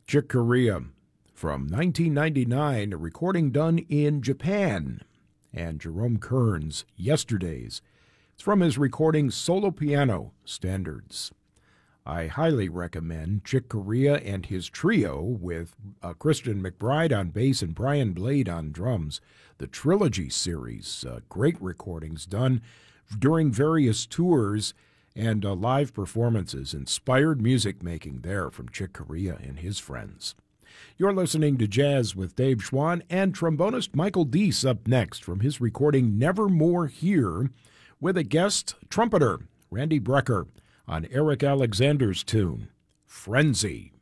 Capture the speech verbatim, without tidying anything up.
Chick Corea from nineteen ninety-nine, a recording done in Japan, and Jerome Kern's Yesterdays. It's from his recording Solo Piano Standards. I highly recommend Chick Corea and his trio with uh, Christian McBride on bass and Brian Blade on drums. The Trilogy series, uh, great recordings done during various tours and uh, live performances. Inspired music making there from Chick Corea and his friends. You're listening to Jazz with Dave Schwann, and trombonist Michael Deese up next from his recording Nevermore Here with a guest trumpeter, Randy Brecker, on Eric Alexander's tune, Frenzy.